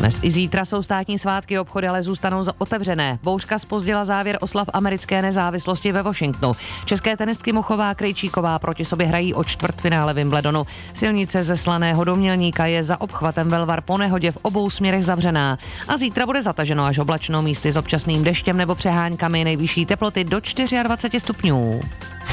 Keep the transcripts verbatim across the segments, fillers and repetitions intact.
Dnes i zítra jsou státní svátky, obchody ale zůstanou otevřené. Bouřka zpozdila závěr oslav americké nezávislosti ve Washingtonu. České tenistky Muchová a Krejčíková proti sobě hrají o čtvrtfinále Wimbledonu. Silnice ze Slaného do Mělníka je za obchvatem Velvar po nehodě v obou směrech zavřená. A zítra bude zataženo až oblačno, místy s občasným deštěm nebo přeháňkami, nejvyšší teploty do dvacet čtyři stupňů.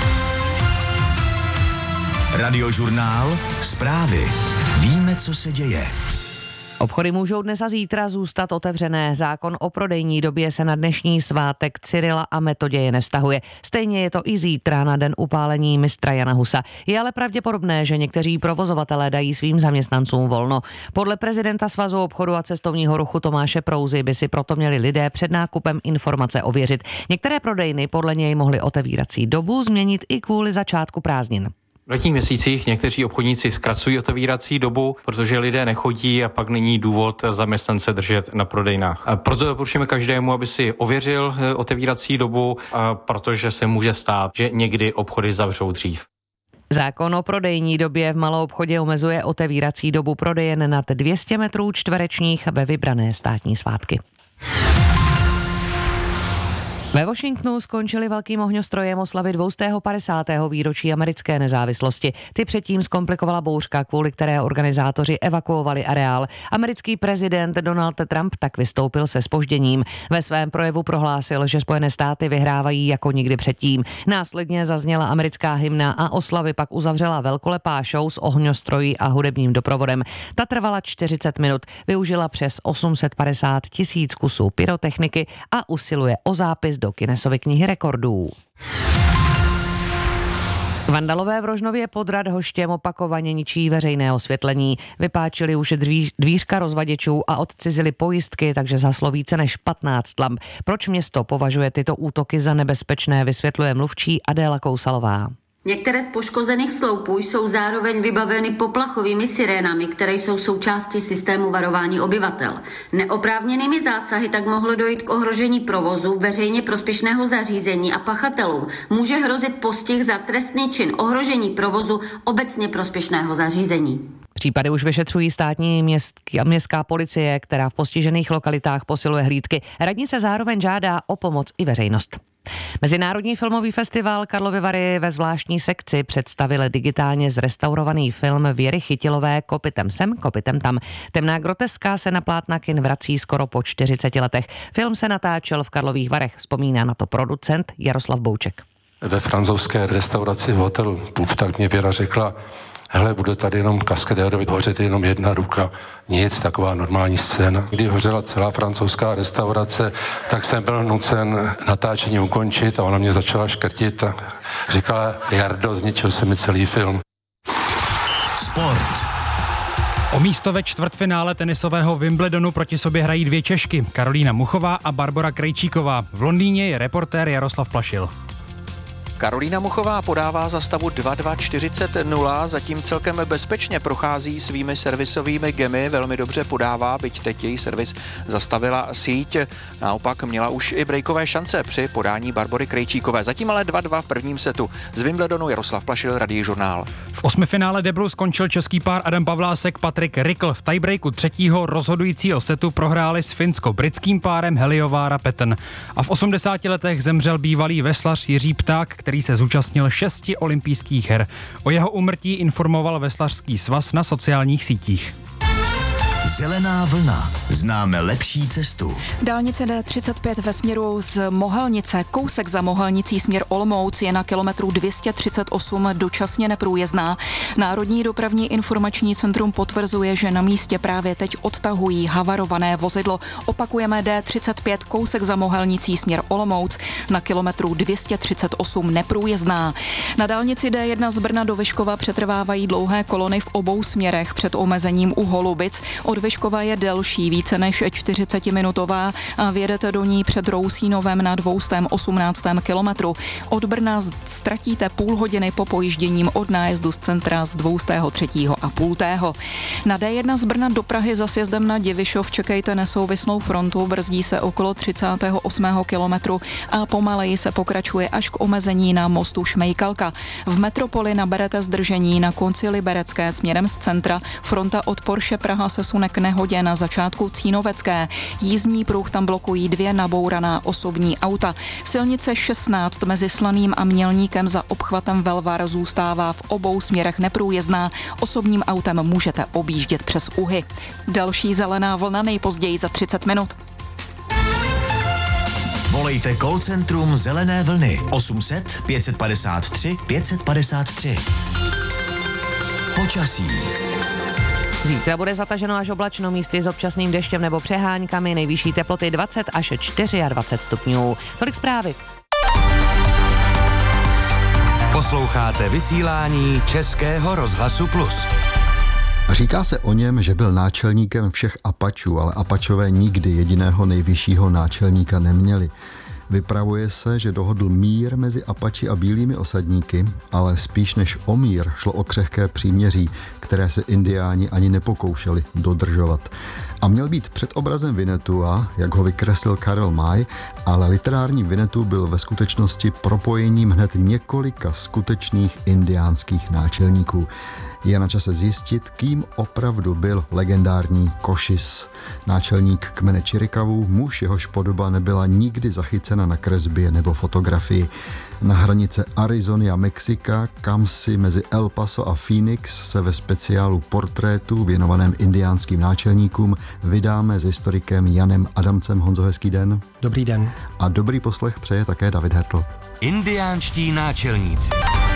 Radiožurnál, zprávy. Víme, co se děje. Obchody můžou dnes a zítra zůstat otevřené. Zákon o prodejní době se na dnešní svátek Cyrila a Metoděje nevztahuje. Stejně je to i zítra na den upálení mistra Jana Husa. Je ale pravděpodobné, že někteří provozovatelé dají svým zaměstnancům volno. Podle prezidenta Svazu obchodu a cestovního ruchu Tomáše Prouzy by si proto měli lidé před nákupem informace ověřit. Některé prodejny podle něj mohly otevírací dobu změnit i kvůli začátku prázdnin. V letních měsících někteří obchodníci zkracují otevírací dobu, protože lidé nechodí a pak není důvod zaměstnance držet na prodejnách. A proto doporučujeme každému, aby si ověřil otevírací dobu, protože se může stát, že někdy obchody zavřou dřív. Zákon o prodejní době v maloobchodě omezuje otevírací dobu prodejen nad dvě stě metrů čtverečních ve vybrané státní svátky. Ve Washingtonu skončili velkým ohňostrojem oslavy dvě padesátého stého výročí americké nezávislosti. Ty předtím zkomplikovala bouřka, kvůli které organizátoři evakuovali areál. Americký prezident Donald Trump tak vystoupil se zpožděním. Ve svém projevu prohlásil, že Spojené státy vyhrávají jako nikdy předtím. Následně zazněla americká hymna a oslavy pak uzavřela velkolepá show s ohňostrojí a hudebním doprovodem. Ta trvala čtyřicet minut, využila přes osm set padesát tisíc kusů pyrotechniky a usiluje o zápis do Guinnessovy knihy rekordů. Vandalové v Rožnově pod Radhoštěm opakovaně ničí veřejné osvětlení. Vypáčili už dvíř, dvířka rozvaděčů a odcizili pojistky, takže zaslo více než patnáct lamp. Proč město považuje tyto útoky za nebezpečné, vysvětluje mluvčí Adéla Kousalová. Některé z poškozených sloupů jsou zároveň vybaveny poplachovými sirénami, které jsou součástí systému varování obyvatel. Neoprávněnými zásahy tak mohlo dojít k ohrožení provozu veřejně prospěšného zařízení a pachatelům může hrozit postih za trestný čin ohrožení provozu obecně prospěšného zařízení. Případy už vyšetřují státní městská, městská policie, která v postižených lokalitách posiluje hlídky. Radnice zároveň žádá o pomoc i veřejnost. Mezinárodní filmový festival Karlovy Vary ve zvláštní sekci představil digitálně zrestaurovaný film Věry Chytilové Kopytem sem, kopytem tam. Temná groteska se na plátna kin vrací skoro po čtyřiceti letech. Film se natáčel v Karlových Varech, vzpomíná na to producent Jaroslav Bouček. Ve francouzské restauraci v hotelu Pub tak mě Věra řekla: hele, bude tady jenom kaskadérovi hořet jenom jedna ruka. Nic, taková normální scéna. Když hořela celá francouzská restaurace, tak jsem byl nucen natáčení ukončit a ona mě začala škrtit a říkala: Jardo, zničil se mi celý film. Sport. O místo ve čtvrtfinále tenisového Wimbledonu proti sobě hrají dvě Češky, Karolína Muchová a Barbora Krejčíková. V Londýně je reportér Jaroslav Plašil. Karolína Muchová podává za stavu dva dva čtyřicet nula, zatím celkem bezpečně prochází svými servisovými gemy, velmi dobře podává, byť teď její servis zastavila síť. Naopak měla už i breakové šance při podání Barbory Krejčíkové. Zatím ale dva dva v prvním setu. Z Wimbledonu Jaroslav Plašil, Radiožurnál. V osmifinále deblu skončil český pár Adam Pavlásek Patrik Rikl. V tiebreaku třetího rozhodujícího setu prohráli s finsko-britským párem Helijovára Petn. A v osmdesáti letech zemřel bývalý veslař Jiří Pták, který se zúčastnil šesti olympijských her. O jeho úmrtí informoval Veslařský svaz na sociálních sítích. Zelená vlna. Známe lepší cestu. Dálnice D třicet pět ve směru z Mohelnice, kousek za Mohelnicí směr Olomouc, je na kilometru dvě stě třicet osm dočasně neprůjezdná. Národní dopravní informační centrum potvrzuje, že na místě právě teď odtahují havarované vozidlo. Opakujeme D třicet pět, kousek za Mohelnicí směr Olomouc, na kilometru dvě stě třicet osm neprůjezdná. Na dálnici D jedna z Brna do Vyškova přetrvávají dlouhé kolony v obou směrech před omezením u Holubic. Od Vyškova je delší, více než čtyřicetiminutová a vjedete do ní před Rousínovem na dvě stě osmnáctém kilometru. Od Brna ztratíte půl hodiny po pojížděním od nájezdu z centra z dvě stě tři a půl. Na D jedna z Brna do Prahy za sjezdem na Divišov čekejte nesouvislou frontu, brzdí se okolo třicátého osmého kilometru a pomaleji se pokračuje až k omezení na mostu Šmejkalka. V metropoli naberete zdržení na konci Liberecké směrem z centra, fronta od Porsche Praha se sune k k nehodě na začátku Cínovecké. Jízdní pruh tam blokují dvě nabouraná osobní auta. Silnice šestnáct mezi Slaným a Mělníkem za obchvatem Velvar zůstává v obou směrech neprůjezdná. Osobním autem můžete objíždět přes Uhy. Další zelená vlna nejpozději za třicet minut. Volejte call centrum Zelené vlny osm set pět padesát tři pět padesát tři. Počasí. Zítra bude zataženo až oblačno, místy s občasným deštěm nebo přeháňkami, nejvyšší teploty dvacet až dvacet čtyři stupňů. Tolik zprávy. Posloucháte vysílání Českého rozhlasu Plus. Říká se o něm, že byl náčelníkem všech Apačů, ale Apačové nikdy jediného nejvyššího náčelníka neměli. Vypravuje se, že dohodl mír mezi Apači a bílými osadníky, ale spíš než o mír šlo o křehké příměří, které se indiáni ani nepokoušeli dodržovat. A měl být před obrazem Winnetua, jak ho vykreslil Karel May, ale literární Winnetou byl ve skutečnosti propojením hned několika skutečných indiánských náčelníků. Je na čase zjistit, kým opravdu byl legendární Cochise. Náčelník kmene Chiricahů, muž, jehož podoba nebyla nikdy zachycena na kresbě nebo fotografii. Na hranice Arizony a Mexika, kam si mezi El Paso a Phoenix se ve speciálu portrétu věnovaném indiánským náčelníkům vydáme s historikem Janem Adamcem. Honzo, hezký den. Dobrý den. A dobrý poslech přeje také David Hertl. Indiánští náčelníci.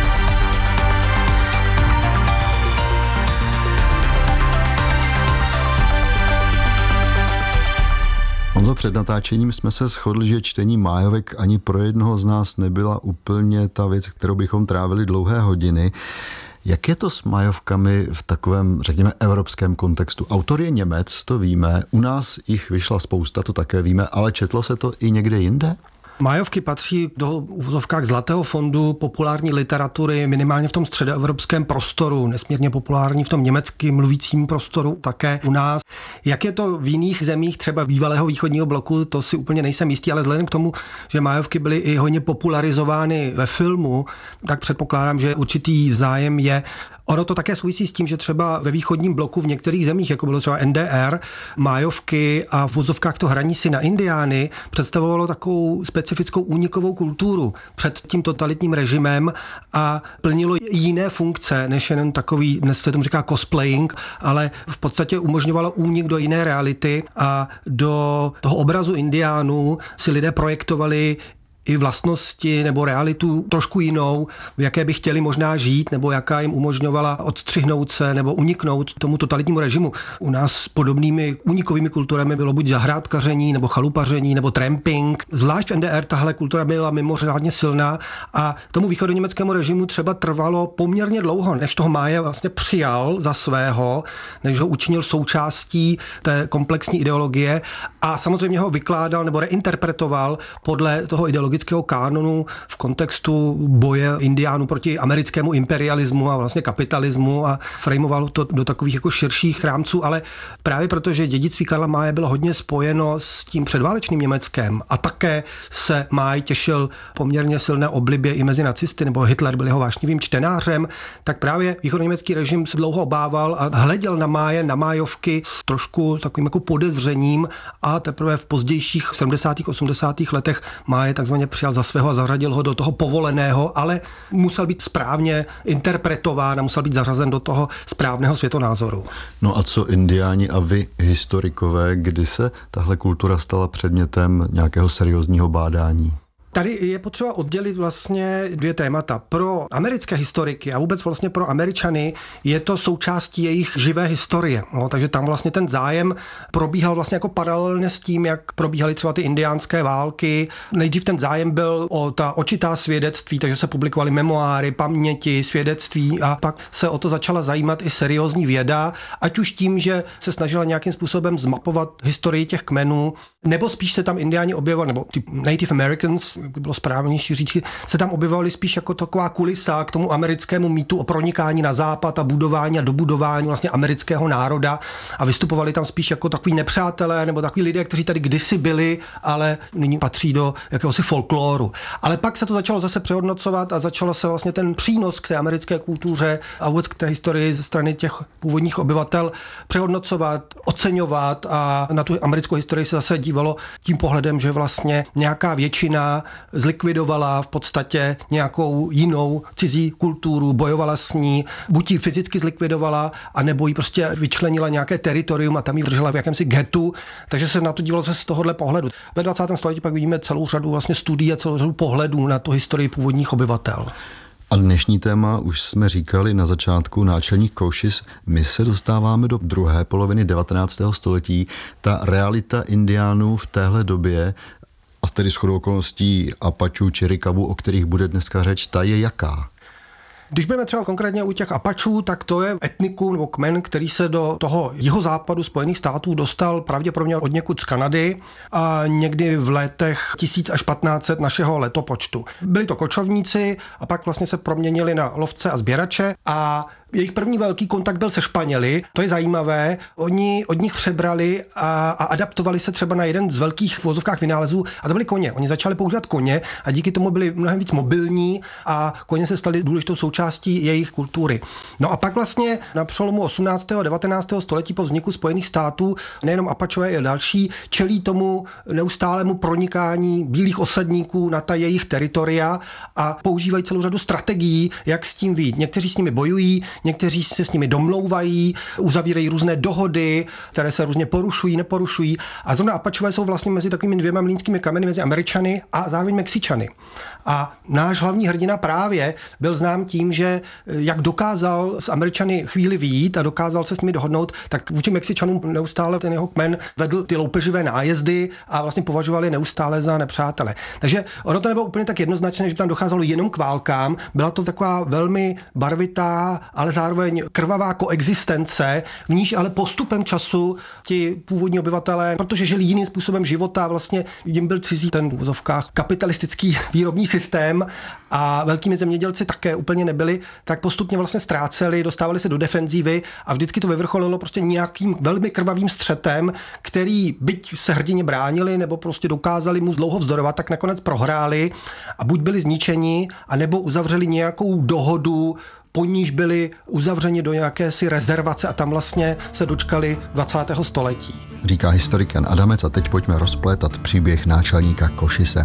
Honzo, před natáčením jsme se shodli, že čtení Májovek ani pro jednoho z nás nebyla úplně ta věc, kterou bychom trávili dlouhé hodiny. Jak je to s Májovkami v takovém, řekněme, evropském kontextu? Autor je Němec, to víme, u nás jich vyšla spousta, to také víme, ale četlo se to i někde jinde? Májovky patří do uvozovkách zlatého fondu populární literatury, minimálně v tom středoevropském prostoru, nesmírně populární v tom německým mluvícím prostoru, také u nás. Jak je to v jiných zemích, třeba bývalého východního bloku, to si úplně nejsem jistý, ale vzhledem k tomu, že Májovky byly i hodně popularizovány ve filmu, tak předpokládám, že určitý zájem je. Ono to také souvisí s tím, že třeba ve východním bloku v některých zemích, jako bylo třeba N D R, Májovky a v vozovkách to hraní si na indiány představovalo takovou specifickou únikovou kulturu před tím totalitním režimem a plnilo jiné funkce, než jen takový, dnes se tomu říká cosplaying, ale v podstatě umožňovalo únik do jiné reality a do toho obrazu indiánů si lidé projektovali i vlastnosti nebo realitu trošku jinou, v jaké by chtěli možná žít, nebo jaká jim umožňovala odstřihnout se nebo uniknout tomu totalitnímu režimu. U nás s podobnými únikovými kulturami bylo buď zahrádkaření, nebo chalupaření, nebo tramping. Zvlášť v N D R tahle kultura byla mimořádně silná a tomu východoněmeckému režimu třeba trvalo poměrně dlouho, než toho Máje vlastně přijal za svého, než ho učinil součástí té komplexní ideologie a samozřejmě ho vykládal nebo reinterpretoval podle toho ideologického kánonu v kontextu boje indiánů proti americkému imperialismu a vlastně kapitalismu a framoval to do takových jako širších rámců, ale právě proto, že dědictví Karla Maye bylo hodně spojeno s tím předválečným Německem a také se May těšil poměrně silné oblibě i mezi nacisty, nebo Hitler byl jeho vášnivým čtenářem, tak právě východoněmecký režim se dlouho obával a hleděl na Maye, na Májovky s trošku takovým jako podezřením a teprve v pozdějších sedmdesátých osmdesátých letech Maye takzvaně přijal za svého a zařadil ho do toho povoleného, ale musel být správně interpretován a musel být zařazen do toho správného světonázoru. No a co indiáni a vy, historikové, kdy se tahle kultura stala předmětem nějakého seriózního bádání? Tady je potřeba oddělit vlastně dvě témata. Pro americké historiky a vůbec vlastně pro Američany je to součástí jejich živé historie. No, takže tam vlastně ten zájem probíhal vlastně jako paralelně s tím, jak probíhaly třeba ty indiánské války. Nejdřív ten zájem byl o ta očitá svědectví, takže se publikovaly memoáry, paměti, svědectví a pak se o to začala zajímat i seriózní věda, ať už tím, že se snažila nějakým způsobem zmapovat historii těch kmenů, nebo spíš se tam indiáni objevovali, nebo ty Native Americans, by bylo správnější říct, se tam objevovali spíš jako taková kulisa k tomu americkému mýtu o pronikání na západ a budování a dobudování vlastně amerického národa a vystupovali tam spíš jako takový nepřátelé nebo takový lidé, kteří tady kdysi byli, ale nyní patří do jakéhosi folkloru. Ale pak se to začalo zase přehodnocovat a začalo se vlastně ten přínos k té americké kultuře a vůbec k té historii ze strany těch původních obyvatel přehodnocovat, podceňovat a na tu americkou historii se zase dívalo tím pohledem, že vlastně nějaká většina zlikvidovala v podstatě nějakou jinou cizí kulturu, bojovala s ní, buď ji fyzicky zlikvidovala, anebo ji prostě vyčlenila nějaké teritorium a tam ji držela v jakémsi getu, takže se na to dívalo se z tohohle pohledu. Ve dvacátém století pak vidíme celou řadu vlastně studií a celou řadu pohledů na tu historii původních obyvatel. A dnešní téma už jsme říkali na začátku, náčelník Cochise. My se dostáváme do druhé poloviny devatenáctého století. Ta realita indiánů v téhle době, a tedy shodou okolností Apačů, Chiricahů, o kterých bude dneska řeč, ta je jaká? Když budeme třeba konkrétně u těch Apačů, tak to je etnikum nebo kmen, který se do toho jihozápadu Spojených států dostal pravděpodobně od někud z Kanady a někdy v letech tisíc až patnáct set našeho letopočtu. Byli to kočovníci a pak vlastně se proměnili na lovce a sběrače a jejich první velký kontakt byl se Španěli, to je zajímavé. Oni od nich přebrali a, a adaptovali se třeba na jeden z velkých v vozovkách vynálezů a to byly koně. Oni začali používat koně a díky tomu byli mnohem víc mobilní a koně se staly důležitou součástí jejich kultury. No a pak vlastně na přelomu osmnáctého a devatenáctého století po vzniku Spojených států nejenom Apačové i další čelí tomu neustálému pronikání bílých osadníků na ta jejich teritoria a používají celou řadu strategií, jak s tím vyjít. Někteří s nimi bojují, někteří se s nimi domlouvají, uzavírají různé dohody, které se různě porušují, neporušují. A zrovna Apačové jsou vlastně mezi takovými dvěma mlýnskými kameny, mezi Američany a zároveň Mexičany. A náš hlavní hrdina právě byl znám tím, že jak dokázal s Američany chvíli vyjít a dokázal se s nimi dohodnout, tak vůči Mexičanům neustále ten jeho kmen vedl ty loupeživé nájezdy a vlastně považovali neustále za nepřátele. Takže ono to nebylo úplně tak jednoznačné, že tam docházelo jenom k válkám. Byla to taková velmi barvitá, ale zároveň krvavá koexistence, v níž ale postupem času ti původní obyvatelé, protože žili jiným způsobem života, vlastně jim byl cizí ten v uvozovkách kapitalistický výrobní systém a velkými zemědělci také úplně nebyli, tak postupně vlastně ztráceli, dostávali se do defenzívy a vždycky to vyvrcholilo prostě nějakým velmi krvavým střetem, který byť se hrdině bránili nebo prostě dokázali mu dlouho vzdorovat, tak nakonec prohráli a buď byli zničeni, anebo uzavřeli nějakou dohodu, po níž byli uzavřeni do jakési rezervace a tam vlastně se dočkali dvacátého století. Říká historik Jan Adamec a teď pojďme rozplétat příběh náčelníka Cochise.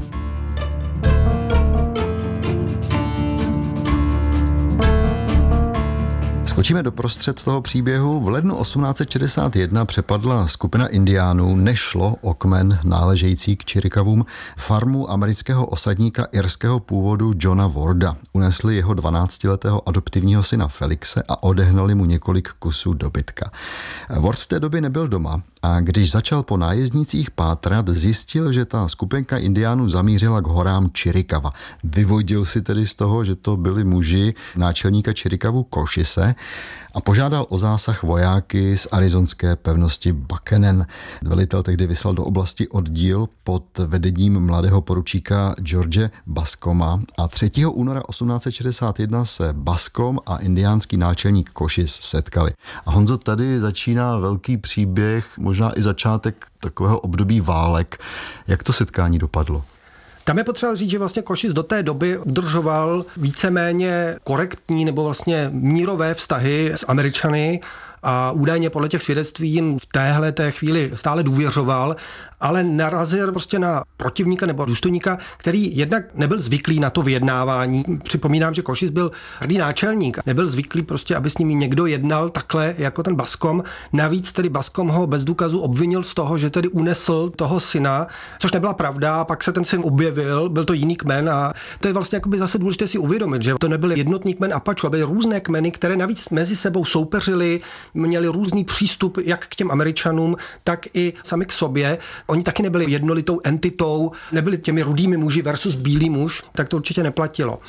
Skočíme do prostřed toho příběhu. V lednu osmnáct set šedesát jedna přepadla skupina indiánů, nešlo o kmen náležející k Chiricahům, farmu amerického osadníka irského původu Johna Warda. Unesli jeho dvanáctiletého adoptivního syna Felixe a odehnali mu několik kusů dobytka. Ward v té době nebyl doma a když začal po nájezdnících pátrat, zjistil, že ta skupinka indiánů zamířila k horám Chiricahua. Vyvodil si tedy z toho, že to byli muži náčelníka Chiricahů Cochise a požádal o zásah vojáky z arizonské pevnosti Buchanan. Velitel tehdy vyslal do oblasti oddíl pod vedením mladého poručíka George Bascoma a třetího února osmnáct set šedesát jedna se Bascom a indiánský náčelník Cochise setkali. A Honzo, tady začíná velký příběh, možná i začátek takového období válek. Jak to setkání dopadlo? Tam je potřeba říct, že vlastně Cochise do té doby udržoval víceméně korektní nebo vlastně mírové vztahy s Američany a údajně podle těch svědectví jim v téhle té chvíli stále důvěřoval, ale narazil prostě na protivníka nebo důstojníka, který jednak nebyl zvyklý na to vyjednávání. Připomínám, že Cochise byl hrdý náčelník, nebyl zvyklý prostě, aby s nimi někdo jednal takhle jako ten Bascom. Navíc tedy Bascom ho bez důkazu obvinil z toho, že tedy unesl toho syna, což nebyla pravda, pak se ten syn objevil, byl to jiný kmen a to je vlastně jakoby zase důležité si uvědomit, že to nebyl jednotný kmen Apačů, byly různé kmeny, které navíc mezi sebou soupeřily, měli různý přístup jak k těm Američanům, tak i sami k sobě. Oni taky nebyli jednolitou entitou, nebyli těmi rudými muži versus bílý muž, tak to určitě neplatilo.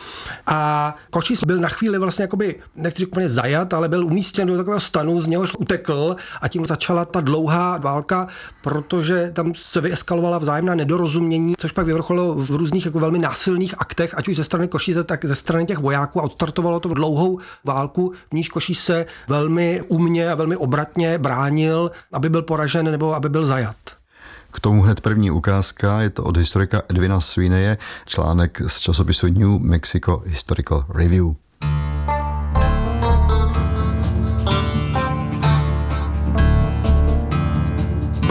A Cochise byl na chvíli vlastně jakoby, nechci říct úplně zajat, ale byl umístěn do takového stanu, z něhož utekl a tím začala ta dlouhá válka, protože tam se vyeskalovala vzájemná nedorozumění, což pak vyvrcholilo v různých jako velmi násilných aktech, ať už ze strany Cochise, tak ze strany těch vojáků a odstartovalo to dlouhou válku, v níž Cochise se velmi umně a velmi obratně bránil, aby byl poražen nebo aby byl zajat. K tomu hned první ukázka, je to od historika Edwina Sweeneye, článek z časopisu New Mexico Historical Review.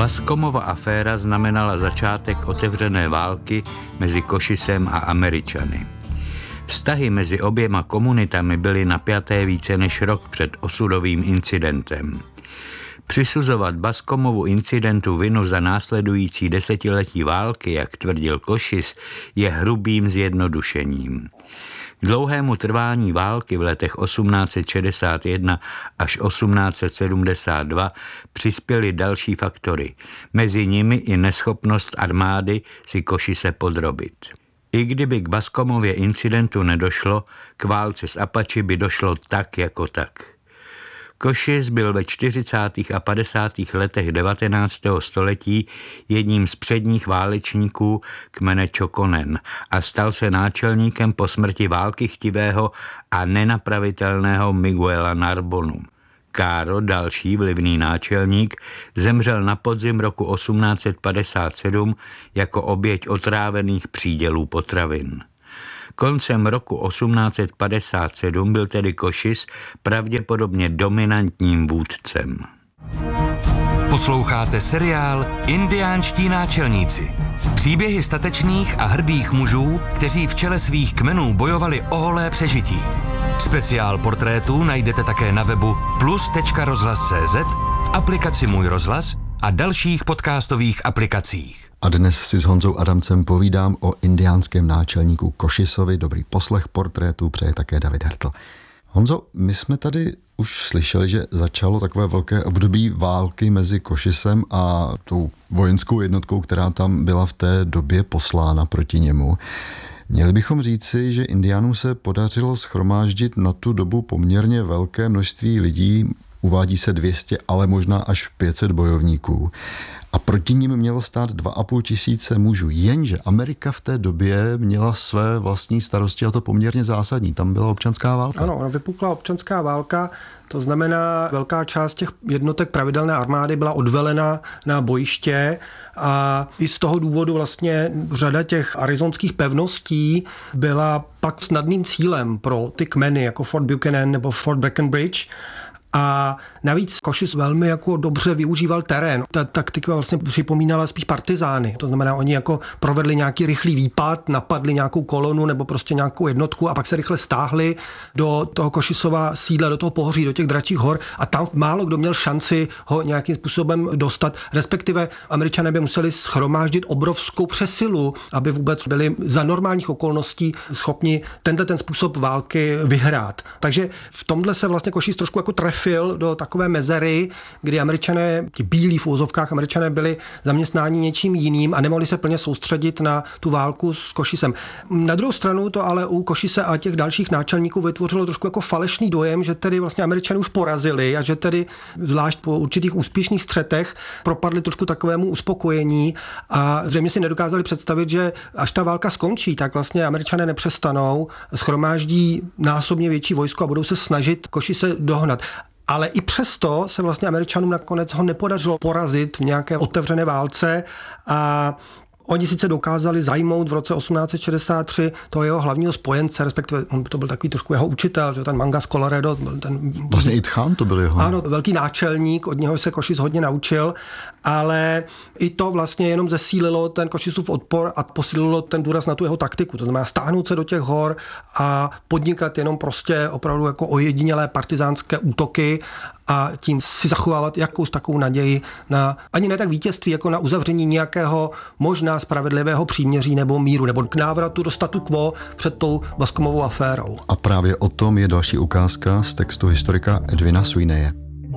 Bascomova aféra znamenala začátek otevřené války mezi Cochisem a Američany. Vztahy mezi oběma komunitami byly napjaté více než rok před osudovým incidentem. Přisuzovat Bascomovu incidentu vinu za následující desetiletí války, jak tvrdil Cochis, je hrubým zjednodušením. K dlouhému trvání války v letech osmnáct set šedesát jedna až osmnáct set sedmdesát dva přispěly další faktory, mezi nimi i neschopnost armády si Cochise podrobit. I kdyby k Bascomově incidentu nedošlo, k válce s Apači by došlo tak jako tak. Cochis byl ve čtyřicátých a padesátých letech devatenáctého století jedním z předních válečníků kmene Chokonen a stal se náčelníkem po smrti válkychtivého a nenapravitelného Miguela Narbonu. Káro, další vlivný náčelník, zemřel na podzim roku osmnáct set padesát sedm jako oběť otrávených přídělů potravin. Koncem roku osmnáct set padesát sedm byl tedy Cochis pravděpodobně dominantním vůdcem. Posloucháte seriál Indiánští náčelníci. Příběhy statečných a hrdých mužů, kteří v čele svých kmenů bojovali o holé přežití. Speciál portrétů najdete také na webu plus tečka rozhlas tečka cé zet, v aplikaci Můj rozhlas a dalších podcastových aplikacích. A dnes si s Honzou Adamcem povídám o indiánském náčelníku Cochisovi. Dobrý poslech portrétu přeje také David Hertl. Honzo, my jsme tady už slyšeli, že začalo takové velké období války mezi Cochisem a tou vojenskou jednotkou, která tam byla v té době poslána proti němu. Měli bychom říci, že Indiánům se podařilo shromáždit na tu dobu poměrně velké množství lidí, uvádí se dvě stě, ale možná až pět set bojovníků. A proti nim mělo stát dva a půl tisíce mužů. Jenže Amerika v té době měla své vlastní starosti a to poměrně zásadní. Tam byla občanská válka. Ano, vypukla občanská válka, to znamená, velká část těch jednotek pravidelné armády byla odvelena na bojiště a i z toho důvodu vlastně řada těch arizonských pevností byla pak snadným cílem pro ty kmeny, jako Fort Buchanan nebo Fort Breckenridge. A navíc Cochis velmi jako dobře využíval terén. Ta taktika vlastně připomínala spíš partizány. To znamená, oni jako provedli nějaký rychlý výpad, napadli nějakou kolonu nebo prostě nějakou jednotku a pak se rychle stáhli do toho Cochisova sídla, do toho pohoří, do těch Dračích hor a tam málo kdo měl šanci ho nějakým způsobem dostat. Respektive Američané by museli shromáždit obrovskou přesilu, aby vůbec byli za normálních okolností schopni tenhle ten způsob války vyhrát. Takže v tomhle se vlastně Cochis trošku jako trefil do takové mezery, kdy Američané, ti bílí v úvozovkách Američané byli zaměstnáni něčím jiným a nemohli se plně soustředit na tu válku s Cochisem. Na druhou stranu to ale u Cochise a těch dalších náčelníků vytvořilo trošku jako falešný dojem, že tedy vlastně Američané už porazili a že tedy zvlášť po určitých úspěšných střetech propadli trošku takovému uspokojení a zřejmě si nedokázali představit, že až ta válka skončí, tak vlastně Američané nepřestanou, shromáždí násobně větší vojsko a budou se snažit Cochise dohnat. Ale i přesto se vlastně Američanům nakonec ho nepodařilo porazit v nějaké otevřené válce a oni sice dokázali zajmout v roce osmnáct set šedesát tři toho jeho hlavního spojence, respektive on to byl takový trošku jeho učitel, že ten Mangas Colloredo, ten vlastně i Tchán to byl jeho. Ano, velký náčelník, od něho se Cochis hodně naučil, ale i to vlastně jenom zesílilo ten Cochisův odpor a posílilo ten důraz na tu jeho taktiku, to znamená stáhnout se do těch hor a podnikat jenom prostě opravdu jako ojedinělé partizánské útoky a tím si zachovávat jakous takovou naději na ani ne tak vítězství, jako na uzavření nějakého možná spravedlivého příměří nebo míru, nebo k návratu do statu quo před tou Bascomovou aférou. A právě o tom je další ukázka z textu historika Edwina Sweeneye.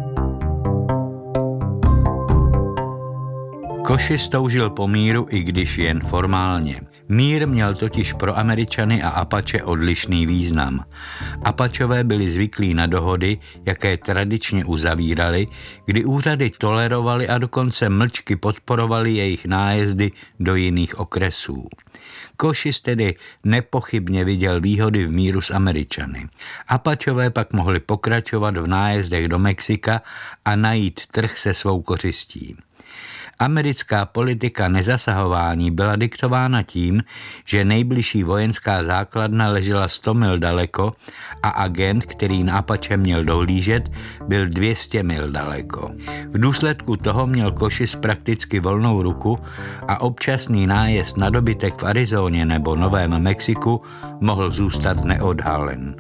Cochis toužil po míru, i když jen formálně. Mír měl totiž pro Američany a Apache odlišný význam. Apačové byli zvyklí na dohody, jaké tradičně uzavírali, kdy úřady tolerovali a dokonce mlčky podporovali jejich nájezdy do jiných okresů. Cochis tedy nepochybně viděl výhody v míru s Američany. Apačové pak mohli pokračovat v nájezdech do Mexika a najít trh se svou kořistí. Americká politika nezasahování byla diktována tím, že nejbližší vojenská základna ležela sto mil daleko a agent, který na Apache měl dohlížet, byl dvě stě mil daleko. V důsledku toho měl Cochise prakticky volnou ruku a občasný nájezd na dobytek v Arizoně nebo Novém Mexiku mohl zůstat neodhalen.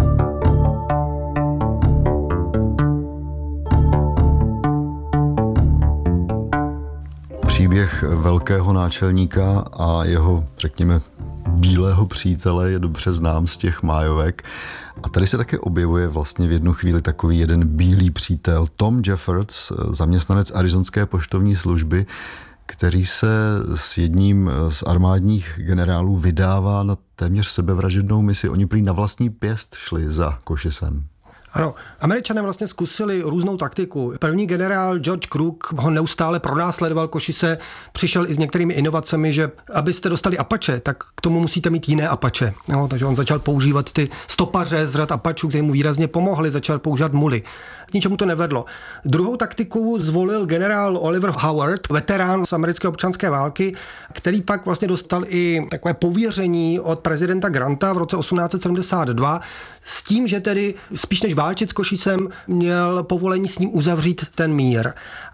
Příběh velkého náčelníka a jeho, řekněme, bílého přítele je dobře znám z těch májovek. A tady se také objevuje vlastně v jednu chvíli takový jeden bílý přítel, Tom Jeffords, zaměstnanec arizonské poštovní služby, který se s jedním z armádních generálů vydává na téměř sebevražednou misi. Oni prý na vlastní pěst šli za Cochisem. Ano, Američané vlastně zkusili různou taktiku. První generál George Crook ho neustále pronásledoval Cochise, přišel i s některými inovacemi, že abyste dostali Apache, tak k tomu musíte mít jiné Apache. No, takže on začal používat ty stopaře z řad Apachů, kteří mu výrazně pomohli, začal používat muly. K ničemu to nevedlo. Druhou taktiku zvolil generál Oliver Howard, veterán z americké občanské války, který pak vlastně dostal i takové pověření od prezidenta Granta v roce osmnáct set sedmdesát dva s tím, že tedy spíš než válčit s Cochisem, měl povolení s ním uzavřít ten mír.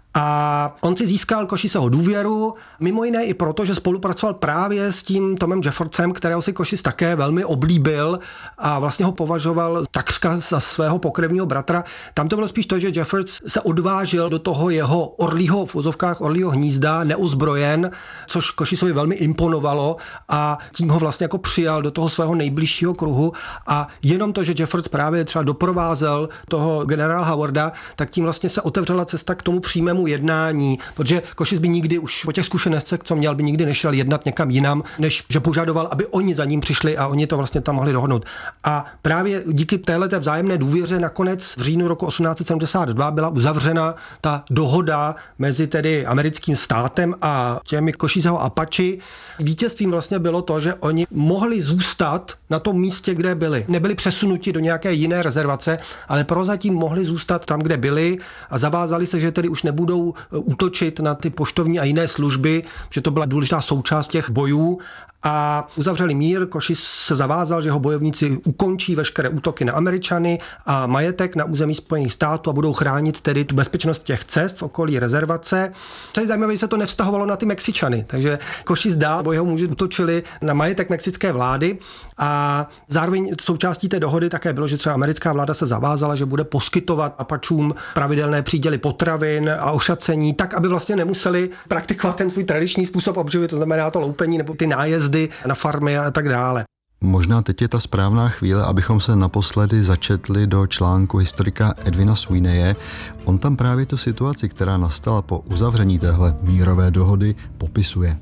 A on si získal Cochiseho důvěru, mimo jiné i proto, že spolupracoval právě s tím Tomem Jeffordsem, kterého si Cochise také velmi oblíbil a vlastně ho považoval takřka za svého pokrevního bratra. Tam to bylo spíš to, že Jeffords se odvážil do toho jeho orlího, v úzovkách orlího hnízda, neozbrojen, což Cochisovi velmi imponovalo a tím ho vlastně jako přijal do toho svého nejbližšího kruhu a jenom to, že Jeffords právě třeba doprovázel toho generála Howarda, tak tím vlastně se otevřela cesta k tomu přímému jednání, protože Cochise by nikdy už po těch zkušenostech, co měl, by nikdy nešel jednat někam jinam, než že požadoval, aby oni za ním přišli a oni to vlastně tam mohli dohodnout. A právě díky téhleté vzájemné důvěře nakonec v říjnu roku osmnáct set sedmdesát dva byla uzavřena ta dohoda mezi tedy americkým státem a těmi Cochiseho Apache. Vítězstvím vlastně bylo to, že oni mohli zůstat na tom místě, kde byli. Nebyli přesunuti do nějaké jiné rezervace, ale prozatím mohli zůstat tam, kde byli a zavázali se, že tedy už nebudou útočit na ty poštovní a jiné služby, že to byla důležitá součást těch bojů a uzavřeli mír. Cochise se zavázal, že jeho bojovníci ukončí veškeré útoky na Američany a majetek na území Spojených států a budou chránit tedy tu bezpečnost těch cest v okolí rezervace. Co je zajímavé, že se to nevztahovalo na ty Mexičany, takže Cochise dál, bo jeho muži útočili na majetek mexické vlády a zároveň součástí té dohody také bylo, že třeba americká vláda se zavázala, že bude poskytovat Apachům pravidelné příděly potravin a ošacení, tak aby vlastně nemuseli praktikovat ten svůj tradiční způsob obživy, to znamená to loupení nebo ty nájezdy na farmy a tak dále. Možná teď je ta správná chvíle, abychom se naposledy začetli do článku historika Edwina Sweeneye. On tam právě tu situaci, která nastala po uzavření téhle mírové dohody, popisuje.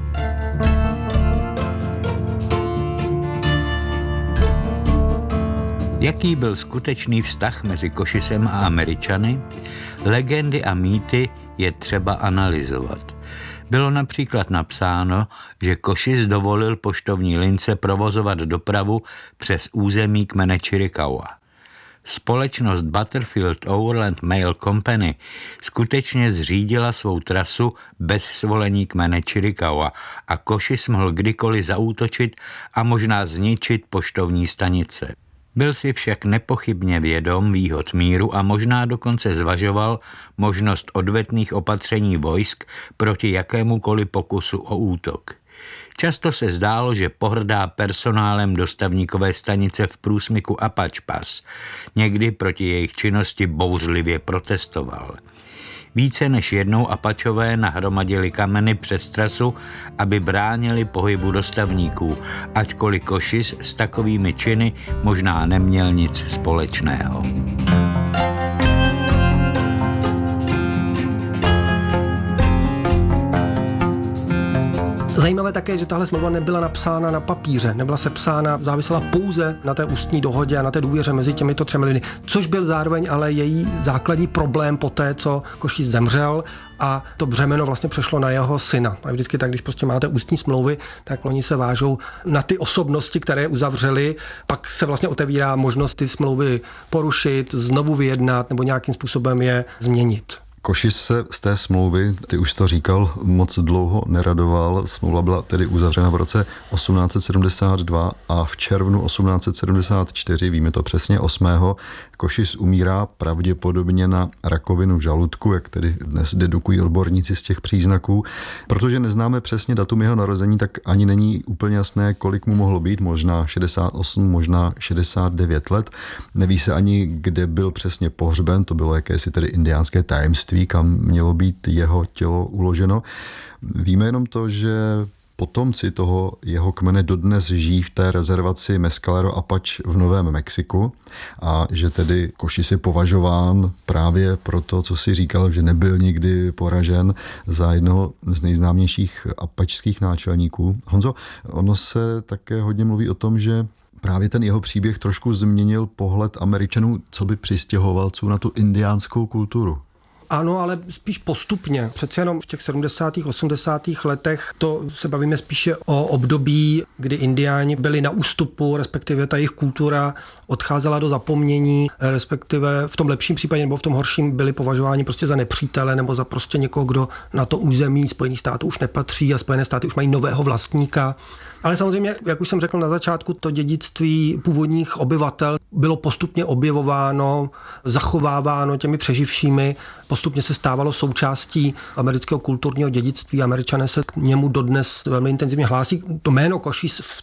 Jaký byl skutečný vztah mezi Cochisem a Američany? Legendy a mýty je třeba analyzovat. Bylo například napsáno, že Cochise dovolil poštovní lince provozovat dopravu přes území kmene Chiricahua. Společnost Butterfield Overland Mail Company skutečně zřídila svou trasu bez svolení kmene Chiricahua a Cochise mohl kdykoliv zaútočit a možná zničit poštovní stanice. Byl si však nepochybně vědom výhod míru a možná dokonce zvažoval možnost odvetných opatření vojsk proti jakémukoliv pokusu o útok. Často se zdálo, že pohrdá personálem dostavníkové stanice v průsmyku Apache Pass. Někdy proti jejich činnosti bouřlivě protestoval. Více než jednou Apachové nahromadili kameny přes trasu, aby bránili pohybu dostavníků, ačkoliv Cochise s takovými činy možná neměl nic společného. Zajímavé také, že tahle smlouva nebyla napsána na papíře, nebyla sepsána, závisela pouze na té ústní dohodě a na té důvěře mezi těmito třemi lidmi, což byl zároveň ale její základní problém po té, co Cochise zemřel a to břemeno vlastně přešlo na jeho syna. A vždycky tak, když prostě máte ústní smlouvy, tak oni se vážou na ty osobnosti, které uzavřeli, pak se vlastně otevírá možnost ty smlouvy porušit, znovu vyjednat nebo nějakým způsobem je změnit. Košis se z té smlouvy, ty už to říkal, moc dlouho neradoval. Smlouva byla tedy uzavřena v roce osmnáct set sedmdesát dva a v červnu osmnáct set sedmdesát čtyři, víme to přesně, osmého Košis umírá pravděpodobně na rakovinu žaludku, jak tedy dnes dedukují odborníci z těch příznaků. Protože neznáme přesně datum jeho narození, tak ani není úplně jasné, kolik mu mohlo být, možná šedesát osm, možná šedesát devět let. Neví se ani, kde byl přesně pohřben, to bylo jakési tedy indiánské tajemství, kam mělo být jeho tělo uloženo. Víme jenom to, že potomci toho jeho kmene dodnes žijí v té rezervaci Mescalero Apache v Novém Mexiku a že tedy Košis je považován právě proto, co si říkal, že nebyl nikdy poražen, za jednoho z nejznámějších apačských náčelníků. Honzo, ono se také hodně mluví o tom, že právě ten jeho příběh trošku změnil pohled Američanů, co by přistěhovalců na tu indiánskou kulturu. Ano, ale spíš postupně. Přece jenom v těch sedmdesátých, osmdesátých letech to se bavíme spíše o období, kdy indiáni byli na ústupu, respektive ta jejich kultura odcházela do zapomnění, respektive v tom lepším případě nebo v tom horším byli považováni prostě za nepřítele nebo za prostě někoho, kdo na to území Spojených států už nepatří a Spojené státy už mají nového vlastníka. Ale samozřejmě, jak už jsem řekl na začátku, to dědictví původních obyvatel bylo postupně objevováno, zachováváno těmi přeživšími, postupně se stávalo součástí amerického kulturního dědictví. Američané se k němu dodnes velmi intenzivně hlásí. To jméno Košis v